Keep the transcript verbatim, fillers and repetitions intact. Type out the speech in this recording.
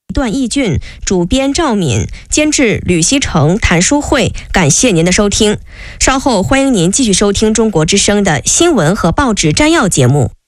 段义俊，主编赵敏，监制吕希成、谭淑慧。感谢您的收听，稍后欢迎您继续收听中国之声的新闻和报纸摘要节目。